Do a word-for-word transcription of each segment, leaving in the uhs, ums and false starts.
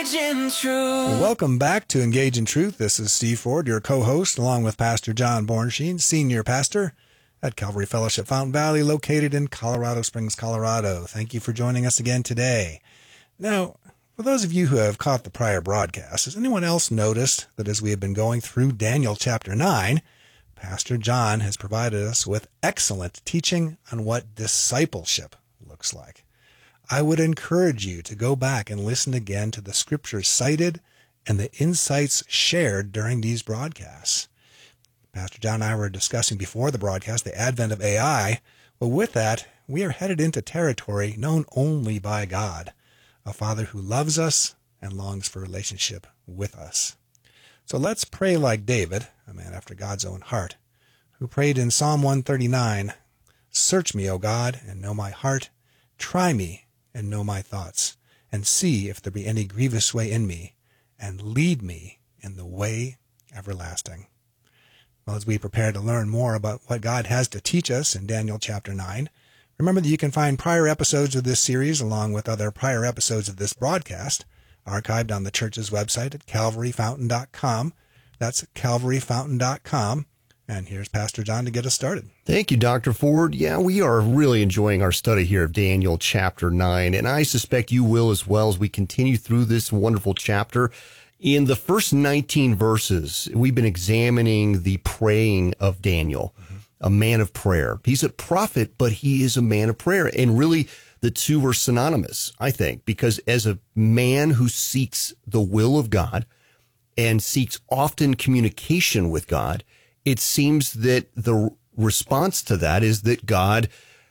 Engage in Truth. Welcome back to Engage in Truth. This is Steve Ford, your co-host, along with Pastor John Bornstein, senior pastor at Calvary Fellowship Fountain Valley, located in Colorado Springs, Colorado. Thank you for joining us again today. Now, for those of you who have caught the prior broadcast, has anyone else noticed that as we have been going through Daniel chapter nine, Pastor John has provided us with excellent teaching on what discipleship looks like? I would encourage you to go back and listen again to the scriptures cited and the insights shared during these broadcasts. Pastor John and I were discussing before the broadcast the advent of A I. Well, with that, we are headed into territory known only by God, a Father who loves us and longs for relationship with us. So let's pray like David, a man after God's own heart, who prayed in Psalm one thirty-nine, "Search me, O God, and know my heart. Try me and know my thoughts, and see if there be any grievous way in me, and lead me in the way everlasting." Well, as we prepare to learn more about what God has to teach us in Daniel chapter nine, remember that you can find prior episodes of this series along with other prior episodes of this broadcast archived on the church's website at calvary fountain dot com. That's calvary fountain dot com. And here's Pastor John to get us started. Thank you, Doctor Ford. Yeah, we are really enjoying our study here of Daniel chapter nine, and I suspect you will as well as we continue through this wonderful chapter. In the first nineteen verses, we've been examining the praying of Daniel, mm-hmm. a man of prayer. He's a prophet, but he is a man of prayer. And really, the two are synonymous, I think, because as a man who seeks the will of God and seeks often communication with God, it seems that the response to that is that God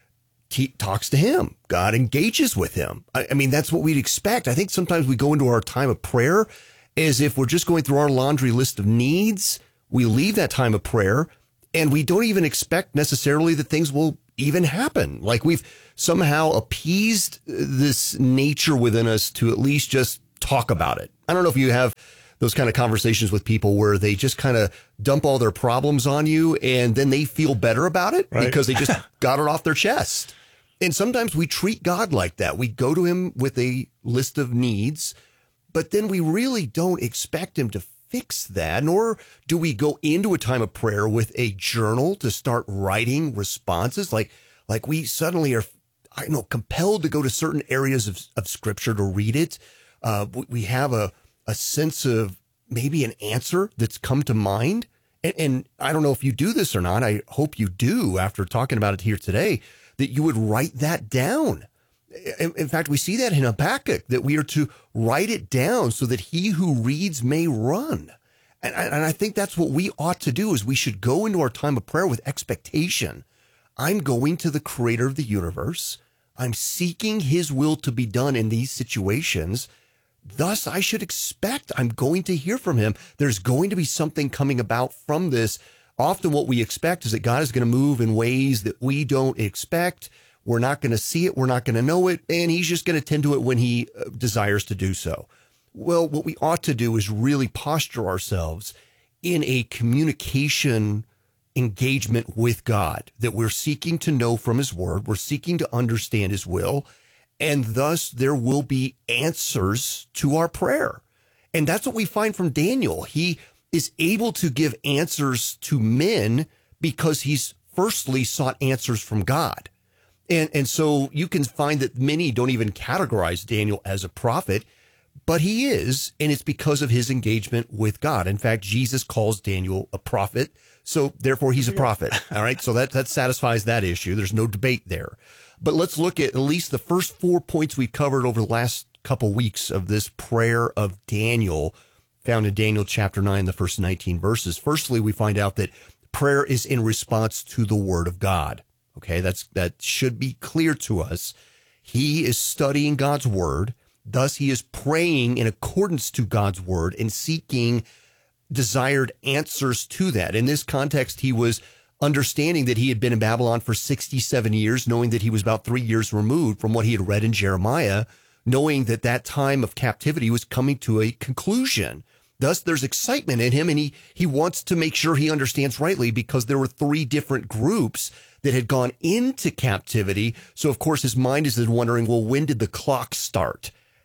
t- talks to him. God engages with him. I, I mean, that's what we'd expect. I think sometimes we go into our time of prayer as if we're just going through our laundry list of needs. We leave that time of prayer and we don't even expect necessarily that things will even happen. Like we've somehow appeased this nature within us to at least just talk about it. I don't know if you have those kind of conversations with people where they just kind of dump all their problems on you and then they feel better about it right. because they just got it off their chest. And sometimes we treat God like that. We go to him with a list of needs, but then we really don't expect him to fix that, nor do we go into a time of prayer with a journal to start writing responses. Like, like we suddenly are, I don't know, compelled to go to certain areas of, of scripture to read it. Uh, we have a, a sense of maybe an answer that's come to mind. And, and I don't know if you do this or not. I hope you do after talking about it here today, that you would write that down. In, in fact, we see that in Habakkuk, that we are to write it down so that he who reads may run. And, and I think that's what we ought to do is we should go into our time of prayer with expectation. I'm going to the creator of the universe. I'm seeking his will to be done in these situations. Thus, I should expect I'm going to hear from him. There's going to be something coming about from this. Often what we expect is that God is going to move in ways that we don't expect. We're not going to see it. We're not going to know it. And he's just going to tend to it when he desires to do so. Well, what we ought to do is really posture ourselves in a communication engagement with God, that we're seeking to know from his word. We're seeking to understand his will. And thus there will be answers to our prayer. And that's what we find from Daniel. He is able to give answers to men because he's firstly sought answers from God. And, and so you can find that many don't even categorize Daniel as a prophet, but he is, and it's because of his engagement with God. In fact, Jesus calls Daniel a prophet, so therefore he's a prophet. All right, so that, that satisfies that issue. There's no debate there. But let's look at at least the first four points we've covered over the last couple weeks of this prayer of Daniel, found in Daniel chapter nine, the first nineteen verses. Firstly, we find out that prayer is in response to the word of God. Okay, that's that should be clear to us. He is studying God's word. Thus, he is praying in accordance to God's word and seeking desired answers to that. In this context, he was understanding that he had been in Babylon for sixty-seven years, knowing that he was about three years removed from what he had read in Jeremiah, knowing that that time of captivity was coming to a conclusion. Thus, there's excitement in him, and he, he wants to make sure he understands rightly because there were three different groups that had gone into captivity. So, of course, his mind is wondering, well, when did the clock start?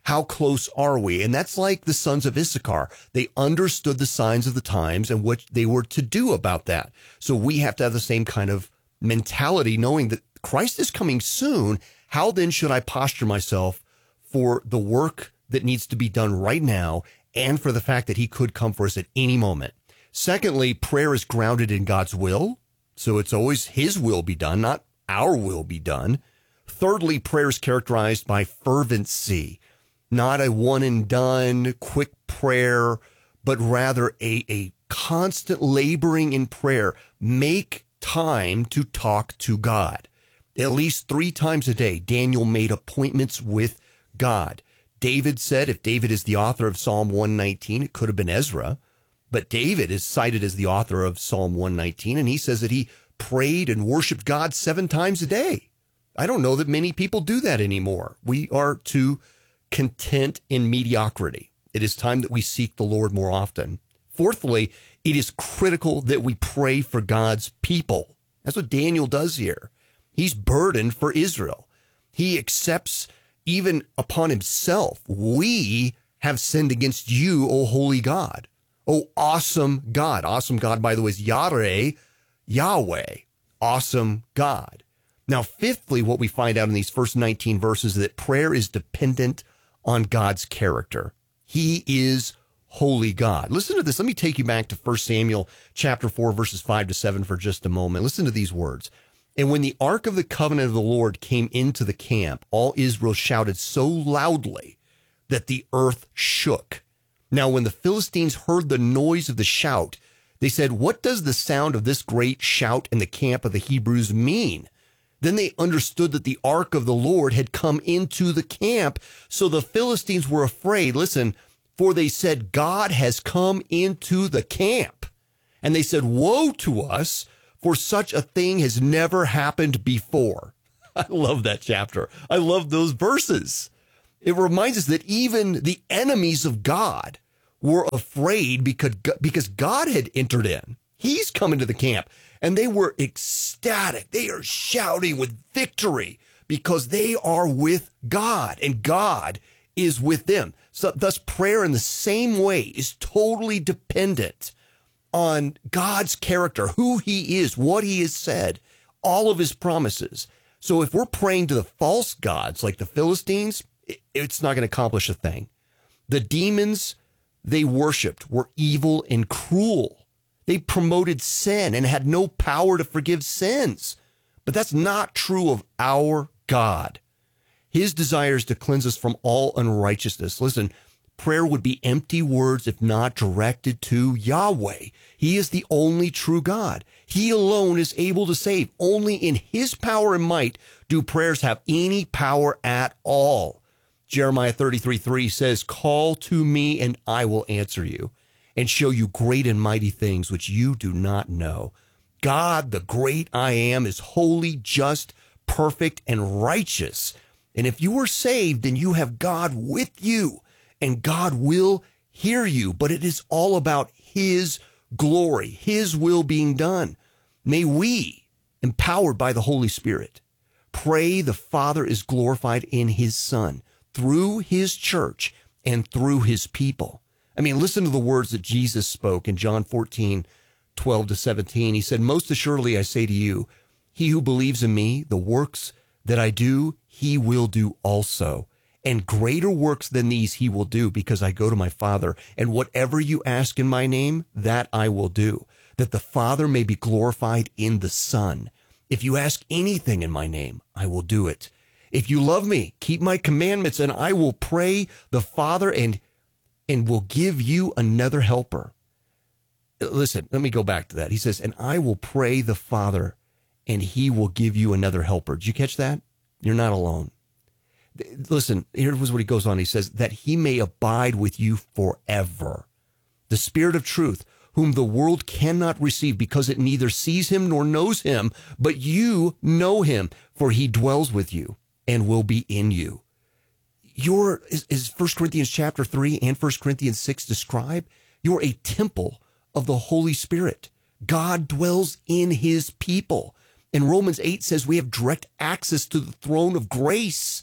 How close are we? And that's like the sons of Issachar. They understood the signs of the times and what they were to do about that. So we have to have the same kind of mentality, knowing that Christ is coming soon. How then should I posture myself for the work that needs to be done right now and for the fact that he could come for us at any moment? Secondly, prayer is grounded in God's will. So it's always his will be done, not our will be done. Thirdly, prayer is characterized by fervency. Not a one and done quick prayer, but rather a, a constant laboring in prayer. Make time to talk to God. At least three times a day, Daniel made appointments with God. David said, if David is the author of Psalm one nineteen, it could have been Ezra, but David is cited as the author of Psalm one nineteen, and he says that he prayed and worshiped God seven times a day. I don't know that many people do that anymore. We are too content in mediocrity. It is time that we seek the Lord more often. Fourthly, it is critical that we pray for God's people. That's what Daniel does here. He's burdened for Israel. He accepts even upon himself, we have sinned against you, O holy God. O awesome God. Awesome God, by the way, is Yahweh, Yahweh, awesome God. Now, fifthly, what we find out in these first nineteen verses is that prayer is dependent on God's character. He is holy God. Listen to this. Let me take you back to First Samuel chapter four, verses five to seven for just a moment. Listen to these words. And when the ark of the covenant of the Lord came into the camp, all Israel shouted so loudly that the earth shook. Now, when the Philistines heard the noise of the shout, they said, what does the sound of this great shout in the camp of the Hebrews mean? Then they understood that the ark of the Lord had come into the camp. So the Philistines were afraid. Listen, for they said, God has come into the camp. And they said, woe to us, for such a thing has never happened before. I love that chapter. I love those verses. It reminds us that even the enemies of God were afraid because, because God had entered in. He's come into the camp. And they were ecstatic. They are shouting with victory because they are with God and God is with them. So thus prayer in the same way is totally dependent on God's character, who he is, what he has said, all of his promises. So if we're praying to the false gods like the Philistines, it's not going to accomplish a thing. The demons they worshiped were evil and cruel. They promoted sin and had no power to forgive sins. But that's not true of our God. His desire is to cleanse us from all unrighteousness. Listen, prayer would be empty words if not directed to Yahweh. He is the only true God. He alone is able to save. Only in his power and might do prayers have any power at all. Jeremiah thirty-three three says, call to me and I will answer you and show you great and mighty things which you do not know. God, the great I am, is holy, just, perfect, and righteous. And if you are saved, then you have God with you, and God will hear you. But it is all about his glory, his will being done. May we, empowered by the Holy Spirit, pray the Father is glorified in his Son, through his church, and through his people. I mean, listen to the words that Jesus spoke in John fourteen, twelve to seventeen. He said, most assuredly I say to you, he who believes in me, the works that I do, he will do also. And greater works than these he will do, because I go to my Father. And whatever you ask in my name, that I will do, that the Father may be glorified in the Son. If you ask anything in my name, I will do it. If you love me, keep my commandments, and I will pray the Father, and and will give you another helper. Listen, let me go back to that. He says, and I will pray the Father, and he will give you another helper. Did you catch that? You're not alone. Listen, here's what he goes on. He says, that he may abide with you forever. The Spirit of truth, whom the world cannot receive because it neither sees him nor knows him, but you know him, for he dwells with you and will be in you. You're, is, is First Corinthians chapter three and First Corinthians six describe? You're a temple of the Holy Spirit. God dwells in his people. And Romans eight says we have direct access to the throne of grace.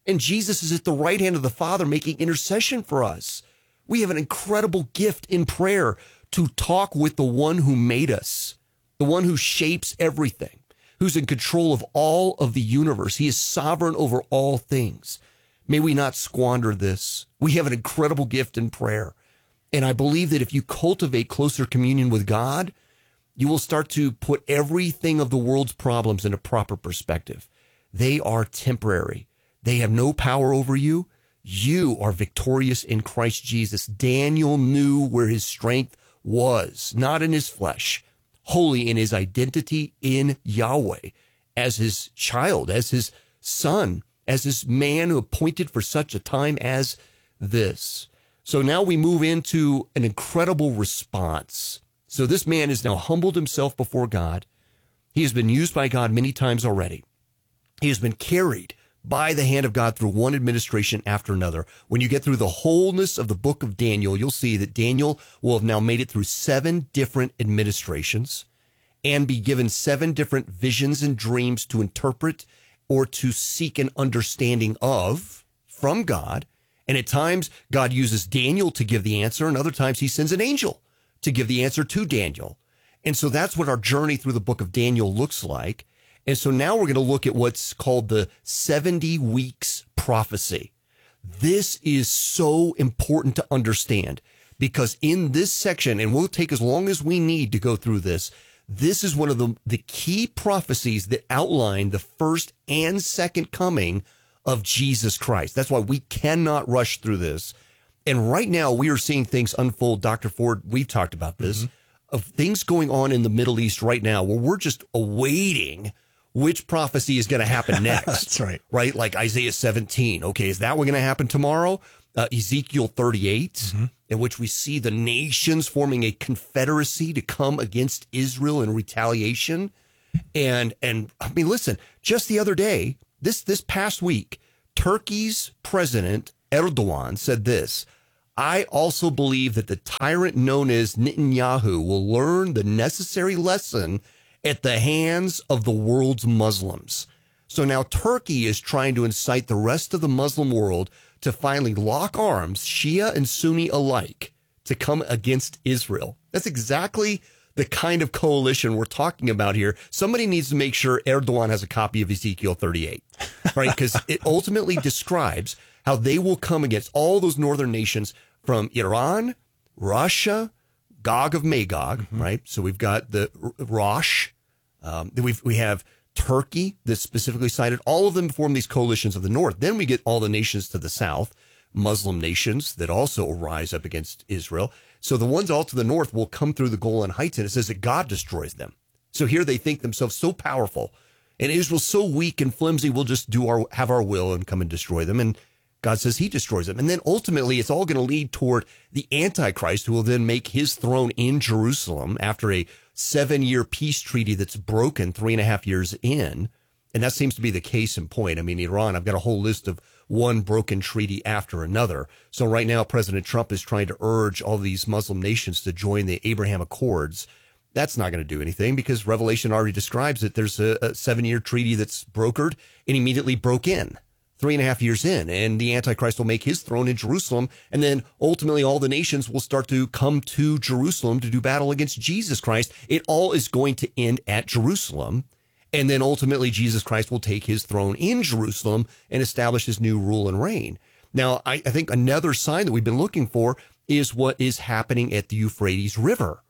And Jesus is at the right hand of the Father making intercession for us. We have an incredible gift in prayer to talk with the one who made us, the one who shapes everything, who's in control of all of the universe. He is sovereign over all things. May we not squander this. We have an incredible gift in prayer. And I believe that if you cultivate closer communion with God, you will start to put everything of the world's problems in a proper perspective. They are temporary. They have no power over you. You are victorious in Christ Jesus. Daniel knew where his strength was, not in his flesh, wholly in his identity in Yahweh, as his child, as his son, as his man who appointed for such a time as this. So now we move into an incredible response. So this man has now humbled himself before God. He has been used by God many times already. He has been carried by the hand of God through one administration after another. When you get through the wholeness of the book of Daniel, you'll see that Daniel will have now made it through seven different administrations and be given seven different visions and dreams to interpret or to seek an understanding of from God. And at times, God uses Daniel to give the answer, and other times he sends an angel to give the answer to Daniel. And so that's what our journey through the book of Daniel looks like. And so now we're going to look at what's called the seventy weeks prophecy. This is so important to understand because in this section, and we'll take as long as we need to go through this, this is one of the, the key prophecies that outline the first and second coming of Jesus Christ. That's why we cannot rush through this. And right now we are seeing things unfold. Doctor Ford, we've talked about this, mm-hmm. of things going on in the Middle East right now where we're just awaiting which prophecy is going to happen next. That's right. Right? Like Isaiah seventeen. Okay, is that one going to happen tomorrow? Uh, Ezekiel thirty-eight, mm-hmm. in which we see the nations forming a confederacy to come against Israel in retaliation. And, and I mean, listen, just the other day, this, this past week, Turkey's president, Erdogan, said this: I also believe that the tyrant known as Netanyahu will learn the necessary lesson at the hands of the world's Muslims. So now Turkey is trying to incite the rest of the Muslim world to finally lock arms, Shia and Sunni alike, to come against Israel. That's exactly the kind of coalition we're talking about here. Somebody needs to make sure Erdogan has a copy of Ezekiel thirty-eight, right? Because it ultimately describes how they will come against all those northern nations from Iran, Russia, Gog of Magog, mm-hmm. right? So we've got the Rosh, um, then we've, we have Turkey that's specifically cited. All of them form these coalitions of the north. Then we get all the nations to the south, Muslim nations that also rise up against Israel. So the ones all to the north will come through the Golan Heights, and it says that God destroys them. So here they think themselves so powerful, and Israel's so weak and flimsy, we'll just do our have our will and come and destroy them. And God says he destroys them. And then ultimately, it's all going to lead toward the Antichrist, who will then make his throne in Jerusalem after a seven-year peace treaty that's broken three and a half years in. And that seems to be the case in point. I mean, Iran, I've got a whole list of one broken treaty after another. So right now, President Trump is trying to urge all these Muslim nations to join the Abraham Accords. That's not going to do anything because Revelation already describes that there's a, a seven-year treaty that's brokered and immediately broke in. Three and a half years in, and the Antichrist will make his throne in Jerusalem, and then ultimately all the nations will start to come to Jerusalem to do battle against Jesus Christ. It all is going to end at Jerusalem, and then ultimately Jesus Christ will take his throne in Jerusalem and establish his new rule and reign. Now, I, I think another sign that we've been looking for is what is happening at the Euphrates River.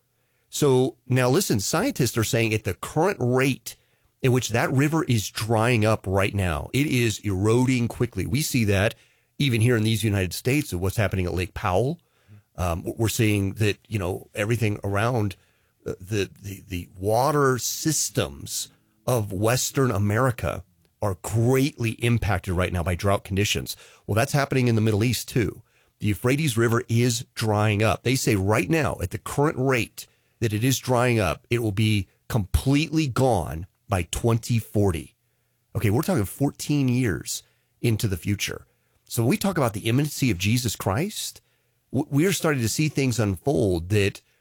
So now listen, scientists are saying at the current rate in which that river is drying up right now, it is eroding quickly. We see that even here in these United States of what's happening at Lake Powell. Um, we're seeing that, you know, everything around the, the, the water systems of Western America are greatly impacted right now by drought conditions. Well, that's happening in the Middle East too. The Euphrates River is drying up. They say right now at the current rate that it is drying up, it will be completely gone by twenty forty. Okay, we're talking fourteen years into the future. So when we talk about the imminency of Jesus Christ, we are starting to see things unfold that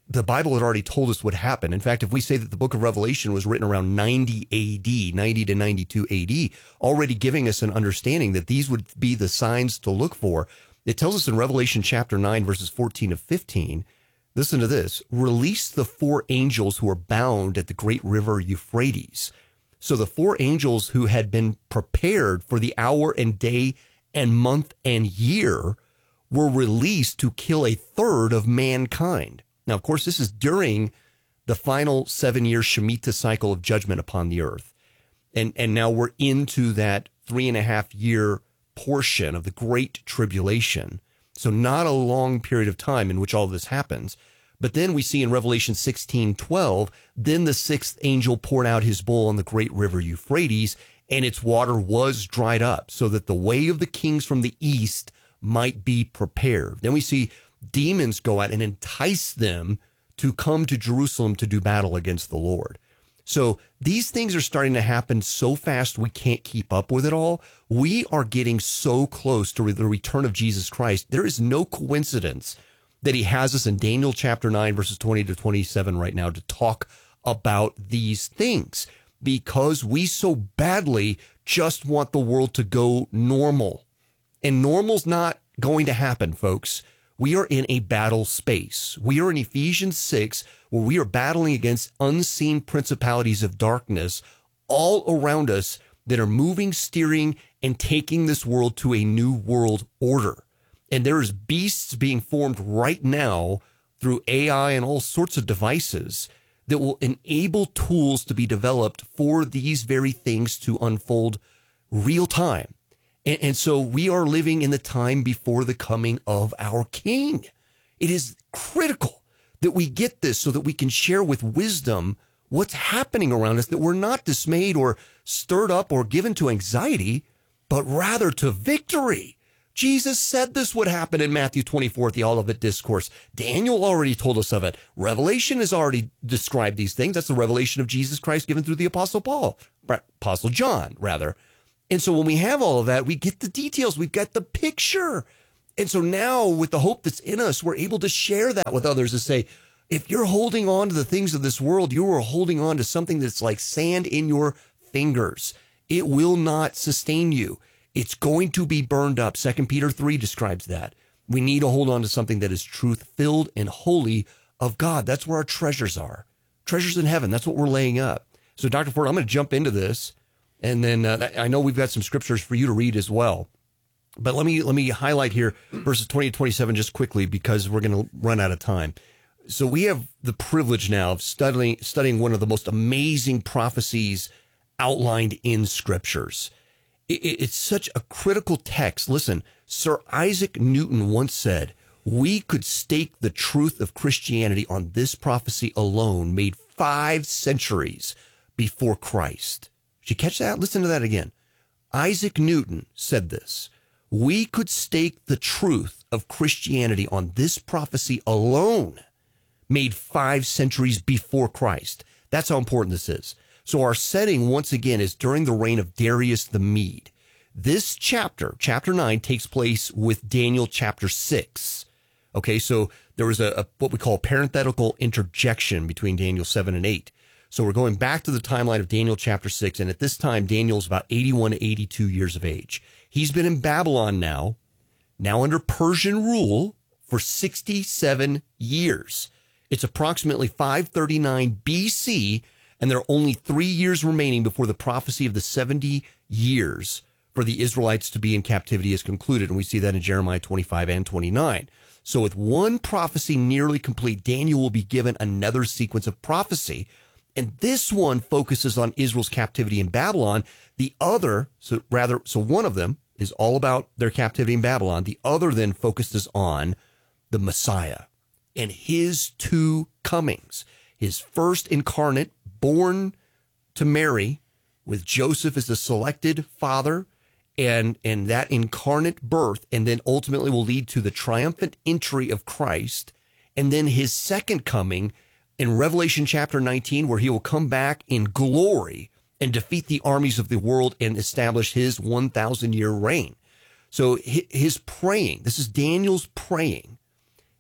the Bible had already told us what happened. In fact, if we say that the book of Revelation was written around ninety A D, ninety to ninety-two A D, already giving us an understanding that these would be the signs to look for, it tells us in Revelation chapter nine, verses fourteen to fifteen, listen to this, release the four angels who are bound at the great river Euphrates. So the four angels who had been prepared for the hour and day and month and year were released to kill a third of mankind. Now, of course, this is during the final seven-year Shemitah cycle of judgment upon the earth. And, and now we're into that three and a half year portion of the Great Tribulation. So not a long period of time in which all this happens. But then we see in Revelation sixteen twelve, then the sixth angel poured out his bowl on the great river Euphrates, and its water was dried up, so that the way of the kings from the east might be prepared. Then we see demons go out and entice them to come to Jerusalem to do battle against the Lord. So these things are starting to happen so fast we can't keep up with it all. We are getting so close to the return of Jesus Christ. There is no coincidence that he has us in Daniel chapter nine, verses twenty to twenty-seven right now to talk about these things, because we so badly just want the world to go normal. And normal's not going to happen, folks. We are in a battle space. We are in Ephesians six, where we are battling against unseen principalities of darkness all around us that are moving, steering, and taking this world to a new world order. And there's beasts being formed right now through A I and all sorts of devices that will enable tools to be developed for these very things to unfold real time. And, and so we are living in the time before the coming of our King. It is critical that we get this so that we can share with wisdom what's happening around us, that we're not dismayed or stirred up or given to anxiety, but rather to victory. Jesus said this would happen in Matthew twenty-four at the Olivet Discourse. Daniel already told us of it. Revelation has already described these things. That's the revelation of Jesus Christ given through the Apostle Paul, Apostle John, rather. And so when we have all of that, we get the details. We've got the picture. And so now with the hope that's in us, we're able to share that with others to say, if you're holding on to the things of this world, you are holding on to something that's like sand in your fingers. It will not sustain you. It's going to be burned up. Second Peter three describes that. We need to hold on to something that is truth-filled and holy of God. That's where our treasures are. Treasures in heaven. That's what we're laying up. So, Doctor Ford, I'm going to jump into this. And then uh, I know we've got some scriptures for you to read as well. But let me let me highlight here verses twenty to twenty-seven just quickly, because we're going to run out of time. So we have the privilege now of studying studying one of the most amazing prophecies outlined in scriptures. It's such a critical text. Listen, Sir Isaac Newton once said, we could stake the truth of Christianity on this prophecy alone, made five centuries before Christ. Did you catch that? Listen to that again. Isaac Newton said this. We could stake the truth of Christianity on this prophecy alone, made five centuries before Christ. That's how important this is. So our setting, once again, is during the reign of Darius the Mede. This chapter, chapter nine, takes place with Daniel chapter six. Okay, so there was a, a what we call a parenthetical interjection between Daniel seven and eight. So we're going back to the timeline of Daniel chapter six, and at this time, Daniel's about eighty-one to eighty-two years of age. He's been in Babylon now, now under Persian rule, for sixty-seven years. It's approximately five thirty-nine B C, and there are only three years remaining before the prophecy of the seventy years for the Israelites to be in captivity is concluded. And we see that in Jeremiah twenty-five and twenty-nine. So with one prophecy nearly complete, Daniel will be given another sequence of prophecy. And this one focuses on Israel's captivity in Babylon. The other, so rather, so one of them is all about their captivity in Babylon. The other then focuses on the Messiah and his two comings. His first incarnate, born to Mary, with Joseph as the selected father, and, and that incarnate birth, and then ultimately will lead to the triumphant entry of Christ, and then his second coming in Revelation chapter nineteen, where he will come back in glory and defeat the armies of the world and establish his one thousand year reign. So his praying, this is Daniel's praying,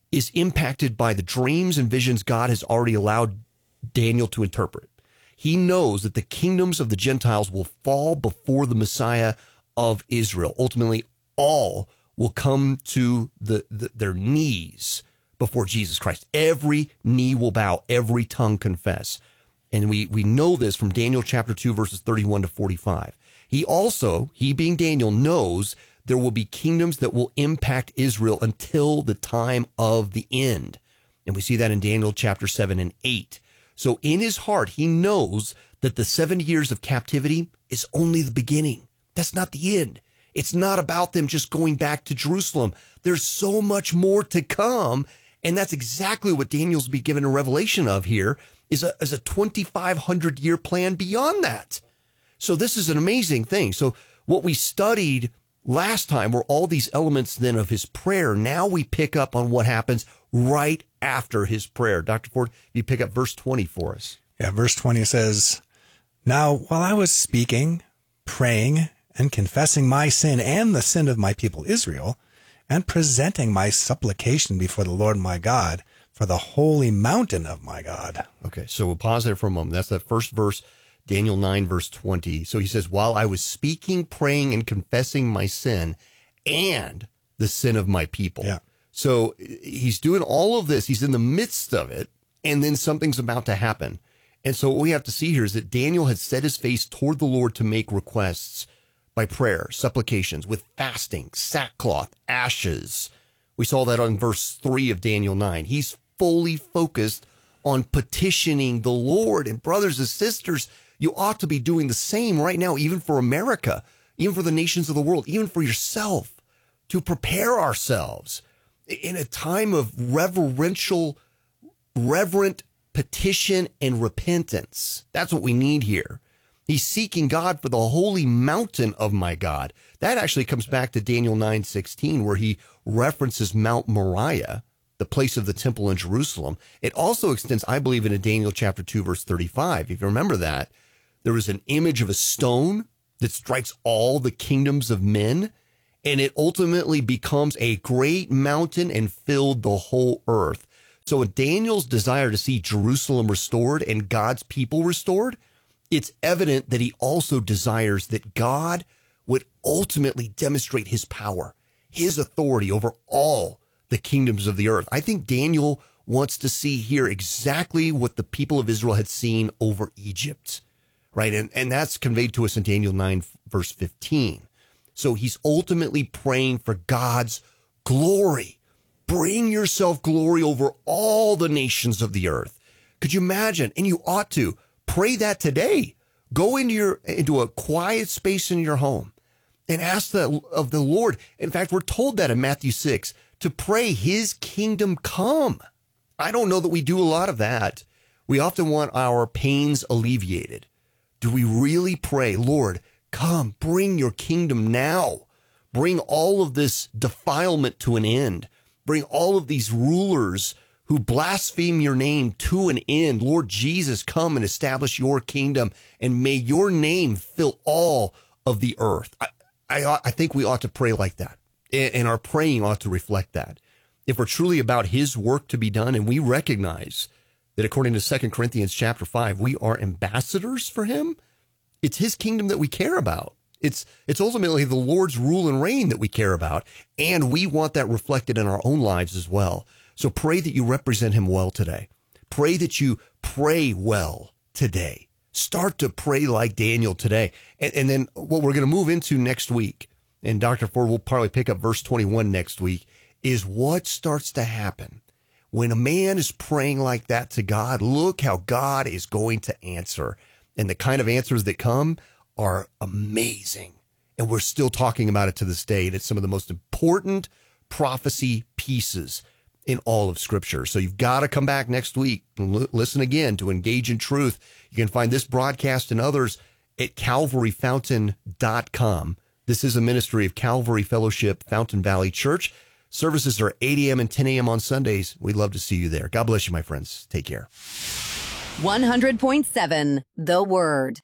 is impacted by the dreams and visions God has already allowed Daniel to interpret. He knows that the kingdoms of the Gentiles will fall before the Messiah of Israel. Ultimately, all will come to the, the, their knees before Jesus Christ. Every knee will bow, every tongue confess. And we, we know this from Daniel chapter two, verses thirty-one to forty-five. He also, he being Daniel, knows there will be kingdoms that will impact Israel until the time of the end. And we see that in Daniel chapter seven and eight. So in his heart, he knows that the seven years of captivity is only the beginning. That's not the end. It's not about them just going back to Jerusalem. There's so much more to come. And that's exactly what Daniel's be given a revelation of here, is a, is a twenty-five hundred year plan beyond that. So this is an amazing thing. So what we studied last time were all these elements then of his prayer. Now we pick up on what happens right after his prayer. Doctor Ford, you pick up verse twenty for us. Yeah, verse twenty says, "Now, while I was speaking, praying, and confessing my sin and the sin of my people Israel, and presenting my supplication before the Lord my God for the holy mountain of my God." Okay, so we'll pause there for a moment. That's that first verse, Daniel nine, verse twenty. So he says, while I was speaking, praying, and confessing my sin and the sin of my people. Yeah. So he's doing all of this. He's in the midst of it, and then something's about to happen. And so what we have to see here is that Daniel had set his face toward the Lord to make requests by prayer, supplications, with fasting, sackcloth, ashes. We saw that on verse three of Daniel nine. He's fully focused on petitioning the Lord. And brothers and sisters, you ought to be doing the same right now, even for America, even for the nations of the world, even for yourself, to prepare ourselves in a time of reverential, reverent petition and repentance. That's what we need here. He's seeking God for the holy mountain of my God. That actually comes back to Daniel nine sixteen, where he references Mount Moriah, the place of the temple in Jerusalem. It also extends, I believe, into Daniel chapter two, verse thirty-five. If you remember that, there is an image of a stone that strikes all the kingdoms of men, and it ultimately becomes a great mountain and filled the whole earth. So in Daniel's desire to see Jerusalem restored and God's people restored, it's evident that he also desires that God would ultimately demonstrate his power, his authority over all the kingdoms of the earth. I think Daniel wants to see here exactly what the people of Israel had seen over Egypt, right? And, and that's conveyed to us in Daniel nine, verse fifteen. So he's ultimately praying for God's glory. Bring yourself glory over all the nations of the earth. Could you imagine? And you ought to pray that today. Go into your into a quiet space in your home and ask that of the Lord. In fact, we're told that in Matthew six to pray his kingdom come. I don't know that we do a lot of that. We often want our pains alleviated. Do we really pray, Lord, come, bring your kingdom now. Bring all of this defilement to an end. Bring all of these rulers who blaspheme your name to an end. Lord Jesus, come and establish your kingdom, and may your name fill all of the earth. I, I, I think we ought to pray like that, and our praying ought to reflect that. If we're truly about his work to be done, and we recognize that according to Second Corinthians chapter five, we are ambassadors for him, it's his kingdom that we care about. It's it's ultimately the Lord's rule and reign that we care about, and we want that reflected in our own lives as well. So pray that you represent him well today. Pray that you pray well today. Start to pray like Daniel today. And, and then what we're going to move into next week, and Doctor Ford will probably pick up verse twenty-one next week, is what starts to happen when a man is praying like that to God. Look how God is going to answer. And the kind of answers that come are amazing. And we're still talking about it to this day. And it's some of the most important prophecy pieces in all of Scripture. So you've got to come back next week and l- listen again to Engage in Truth. You can find this broadcast and others at calvary fountain dot com. This is a ministry of Calvary Fellowship, Fountain Valley Church. Services are eight a.m. and ten a.m. on Sundays. We'd love to see you there. God bless you, my friends. Take care. one hundred point seven The Word.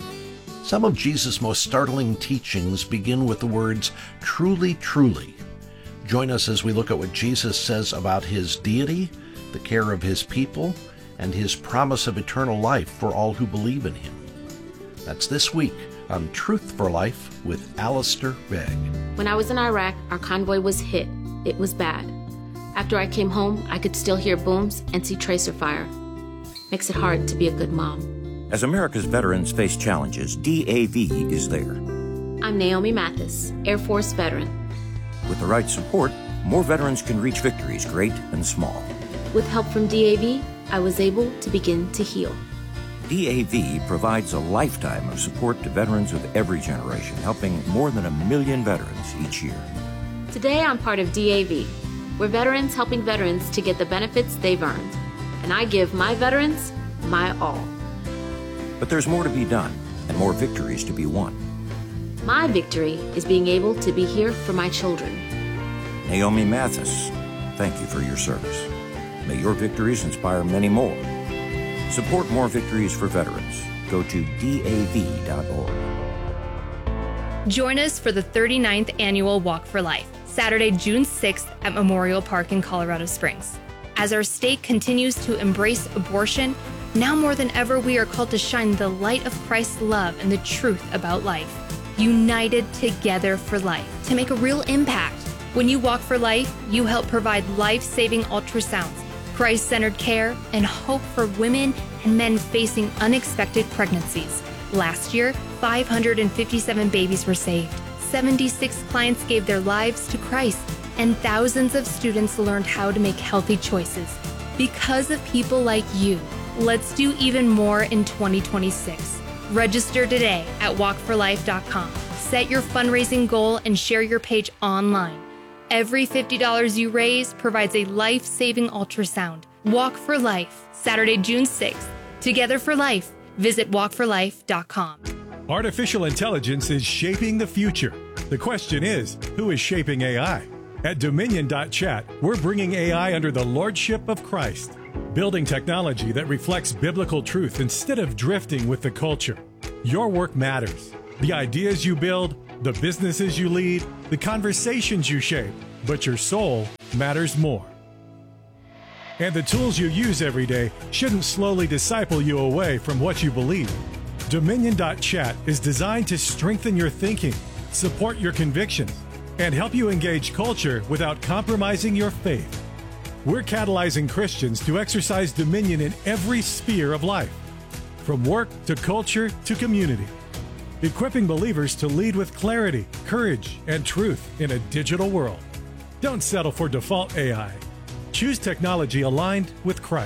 Some of Jesus' most startling teachings begin with the words, truly, truly. Join us as we look at what Jesus says about his deity, the care of his people, and his promise of eternal life for all who believe in him. That's this week on Truth for Life with Alistair Begg. When I was in Iraq, our convoy was hit. It was bad. After I came home, I could still hear booms and see tracer fire. Makes it hard to be a good mom. As America's veterans face challenges, D A V is there. I'm Naomi Mathis, Air Force veteran. With the right support, more veterans can reach victories, great and small. With help from D A V, I was able to begin to heal. D A V provides a lifetime of support to veterans of every generation, helping more than a million veterans each year. Today, I'm part of D A V. We're veterans helping veterans to get the benefits they've earned. And I give my veterans my all. But there's more to be done and more victories to be won. My victory is being able to be here for my children. Naomi Mathis, thank you for your service. May your victories inspire many more. Support more victories for veterans. Go to D A V dot org. Join us for the thirty-ninth Annual Walk for Life, Saturday, June sixth at Memorial Park in Colorado Springs. As our state continues to embrace abortion, now more than ever we are called to shine the light of Christ's love and the truth about life. United together for life to make a real impact. When you walk for life, you help provide life-saving ultrasounds, Christ-centered care, and hope for women and men facing unexpected pregnancies. Last year, five hundred fifty-seven babies were saved. seventy-six clients gave their lives to Christ, and thousands of students learned how to make healthy choices. Because of people like you, let's do even more in twenty twenty-six. Register today at walk for life dot com. Set your fundraising goal and share your page online. Every fifty dollars you raise provides a life-saving ultrasound. Walk for Life, Saturday, June sixth. Together for life. Visit walk for life dot com. Artificial intelligence is shaping the future. The question is, who is shaping A I? At Dominion dot chat, we're bringing A I under the lordship of Christ, building technology that reflects biblical truth instead of drifting with the culture. Your work matters. The ideas you build, the businesses you lead, the conversations you shape, but your soul matters more. And the tools you use every day shouldn't slowly disciple you away from what you believe. Dominion dot chat is designed to strengthen your thinking, support your convictions, and help you engage culture without compromising your faith. We're catalyzing Christians to exercise dominion in every sphere of life, from work to culture to community, equipping believers to lead with clarity, courage, and truth in a digital world. Don't settle for default A I. Choose technology aligned with Christ.